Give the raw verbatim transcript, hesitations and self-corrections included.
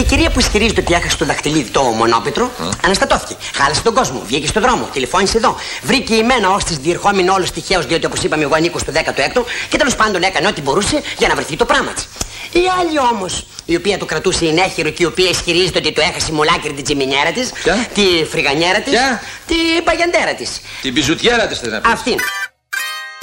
κυρία που ισχυρίζεται ότι έχασε το δαχτυλίδι το μονόπετρο, mm. αναστατώθηκε. Χάλασε τον κόσμο, βγήκε στον δρόμο, τηλεφώνησε εδώ. Βρήκε η μένα ως της διερχόμενη όλος τυχαίως, διότι όπως είπαμε, εγώ ανήκω στο δέκατο έκτο και τέλος πάντων έκανε ό,τι μπορούσε για να βρεθεί το πράγμα της. Η άλλη όμως, η οποία το κρατούσε ενέχειρο και η οποία ισχυρίζεται ότι το έχασε μολάκρι την τσιμινιέρα της, τη φρυγανιέρα της, την παγιαντέρα της. Την πιζουτιέρα της θες να πεις. Αυτήν.